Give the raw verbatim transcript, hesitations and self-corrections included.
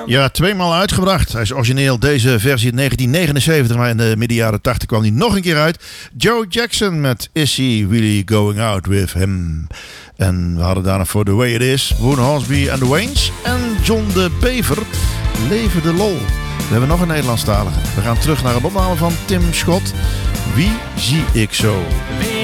Ja, tweemaal uitgebracht. Hij is origineel deze versie in negentien negenenzeventig, maar in de midden jaren tachtig kwam hij nog een keer uit. Joe Jackson met Is He Really Going Out With Him? En we hadden daarna voor The Way It Is, Boone Hosby en The Waynes. En John de Bever, Leven de Lol. We hebben nog een Nederlandstalige. We gaan terug naar een opname van Tim Scott. Wie zie ik zo?